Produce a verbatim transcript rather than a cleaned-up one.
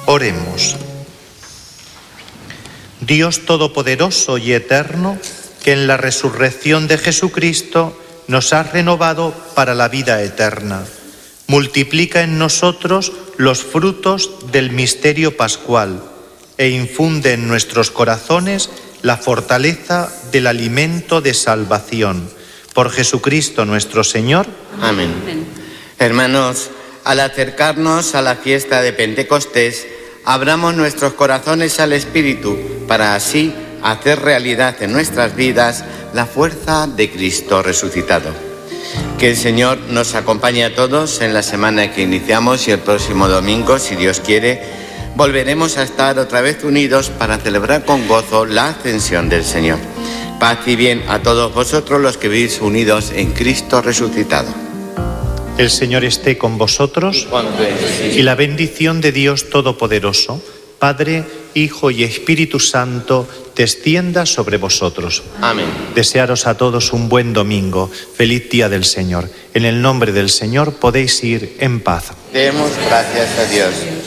Oremos. Dios Todopoderoso y Eterno, que en la resurrección de Jesucristo nos has renovado para la vida eterna, multiplica en nosotros los frutos del misterio pascual e infunde en nuestros corazones la fortaleza del alimento de salvación. Por Jesucristo nuestro Señor. Amén. Amén. Hermanos, al acercarnos a la fiesta de Pentecostés, abramos nuestros corazones al Espíritu para así hacer realidad en nuestras vidas la fuerza de Cristo resucitado. Que el Señor nos acompañe a todos en la semana que iniciamos y el próximo domingo, si Dios quiere, volveremos a estar otra vez unidos para celebrar con gozo la ascensión del Señor. Paz y bien a todos vosotros los que vivís unidos en Cristo resucitado. El Señor esté con vosotros y la bendición de Dios Todopoderoso, Padre, Hijo y Espíritu Santo, descienda sobre vosotros. Amén. Desearos a todos un buen domingo. Feliz día del Señor. En el nombre del Señor podéis ir en paz. Demos gracias a Dios.